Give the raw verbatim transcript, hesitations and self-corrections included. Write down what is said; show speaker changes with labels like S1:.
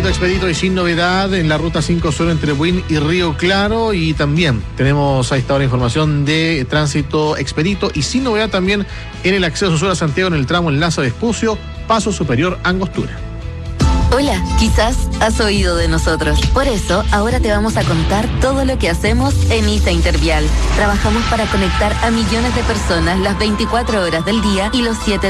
S1: Tránsito expedito y sin novedad en la ruta cinco Sur entre Buin y Río Claro, y también tenemos a esta hora información de tránsito expedito y sin novedad también en el acceso sur a Santiago en el tramo Enlace Vespucio, Paso Superior Angostura.
S2: Hola, quizás has oído de nosotros. Por eso, ahora te vamos a contar todo lo que hacemos en ISA Intervial. Trabajamos para conectar a millones de personas las veinticuatro horas del día y los siete